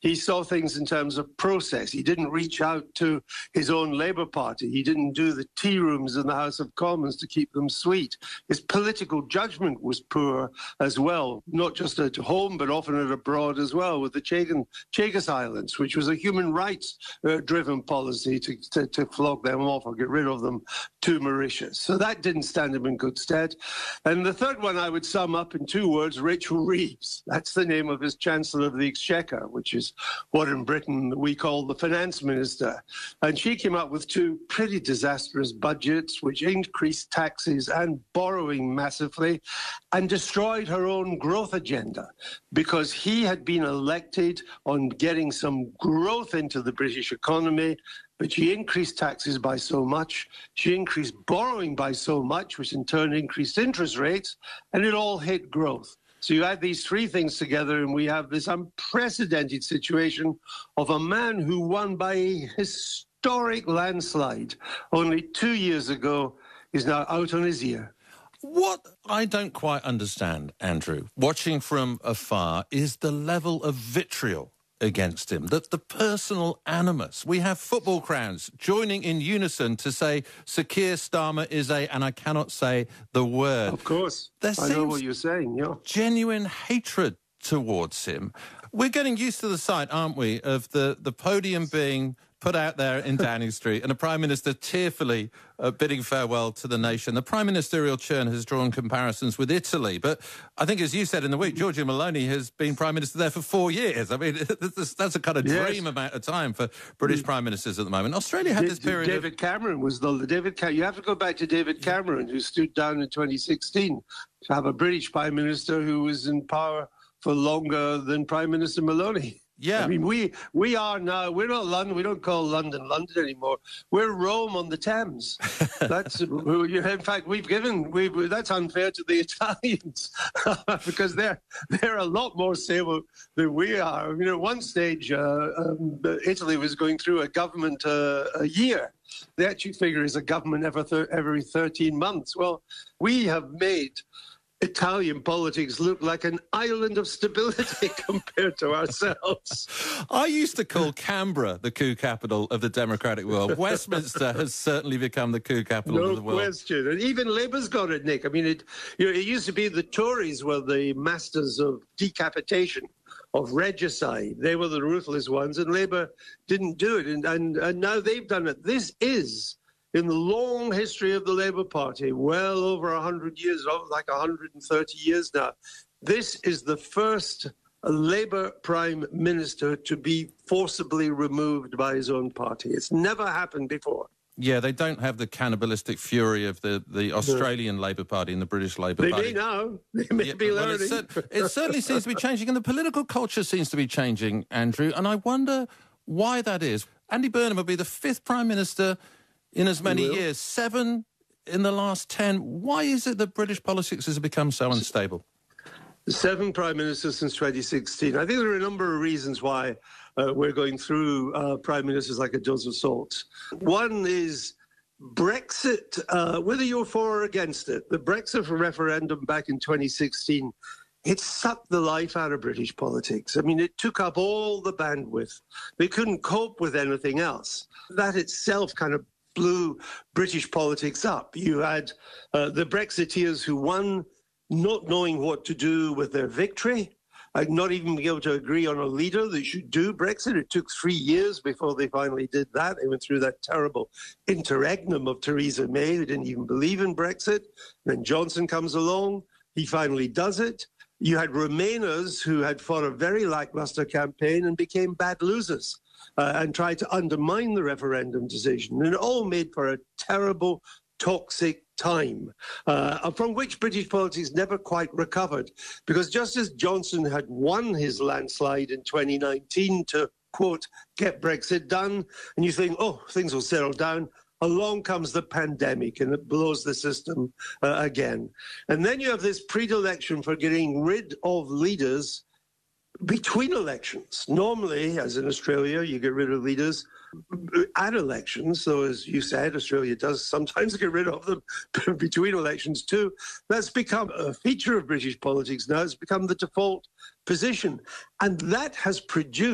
He saw things in terms of process. He didn't reach out to his own Labour Party. He didn't do the tea rooms in the House of Commons to keep them sweet. His political judgment was poor as well, not just at home, but often at abroad as well, with the Chagos Islands, which was a human rights-driven policy to flog them off or get rid of them to Mauritius. So that didn't stand him in good stead. And the third one I would sum up in 2 words, Rachel Reeves. That's the name of his Chancellor of the Exchequer, which is what in Britain we call the finance minister. And she came up with 2 pretty disastrous budgets, which increased taxes and borrowing massively and destroyed her own growth agenda, because he had been elected on getting some growth into the British economy. But she increased taxes by so much, she increased borrowing by so much, which in turn increased interest rates, and it all hit growth. So you add these 3 things together, and we have this unprecedented situation of a man who won by a historic landslide only 2 years ago is now out on his ear. What I don't quite understand, Andrew, watching from afar, is the level of vitriol against him, that the personal animus. We have football crowds joining in unison to say Sir Keir Starmer is and I cannot say the word. Of course. I know what you're saying, yeah. Genuine hatred towards him. We're getting used to the sight, aren't we, of the podium being put out there in Downing Street and a Prime Minister tearfully bidding farewell to the nation. The Prime Ministerial churn has drawn comparisons with Italy, but I think, as you said in the week, Giorgia Meloni has been Prime Minister there for 4 years. I mean, that's a kind of dream amount of time for British Prime Ministers at the moment. Australia had this period David Cameron was you have to go back to David Cameron, who stood down in 2016 to have a British Prime Minister who was in power for longer than Prime Minister Meloni. Yeah. I mean, we are now, we're not London, we don't call London London anymore. We're Rome on the Thames. That's, in fact, that's unfair to the Italians because they're a lot more stable than we are. I mean, at one stage, Italy was going through a government a year. The actual figure is a government every 13 months. Well, we have made Italian politics look like an island of stability compared to ourselves. I used to call Canberra the coup capital of the democratic world. Westminster has certainly become the coup capital of the world. No question. And even Labour's got it, Nick. I mean, it used to be the Tories were the masters of decapitation, of regicide. They were the ruthless ones, and Labour didn't do it. And now they've done it. This is, in the long history of the Labour Party, well over 100 years, like 130 years now, this is the first Labour Prime Minister to be forcibly removed by his own party. It's never happened before. Yeah, they don't have the cannibalistic fury of the Australian Labour Party and the British Labour Party. They may now. They may be learning. It certainly seems to be changing, and the political culture seems to be changing, Andrew, and I wonder why that is. Andy Burnham will be the 5th Prime Minister in as many years, 7 in the last 10. Why is it that British politics has become so unstable? 7 Prime Ministers since 2016. I think there are a number of reasons why we're going through Prime Ministers like a dozen salts. One is Brexit, whether you're for or against it. The Brexit referendum back in 2016, it sucked the life out of British politics. I mean, it took up all the bandwidth. They couldn't cope with anything else. That itself kind of blew British politics up. You had the Brexiteers who won not knowing what to do with their victory, not even being able to agree on a leader that should do Brexit. It took 3 years before they finally did that. They went through that terrible interregnum of Theresa May, who didn't even believe in Brexit. Then Johnson comes along. He finally does it. You had Remainers who had fought a very lackluster campaign and became bad losers. And tried to undermine the referendum decision. And it all made for a terrible, toxic time, from which British politics never quite recovered. Because just as Johnson had won his landslide in 2019 to, quote, get Brexit done, and you think, oh, things will settle down, along comes the pandemic and it blows the system again. And then you have this predilection for getting rid of leaders between elections. Normally, as in Australia, you get rid of leaders at elections. So as you said, Australia does sometimes get rid of them between elections too. That's become a feature of British politics now. It's become the default position. And that has produced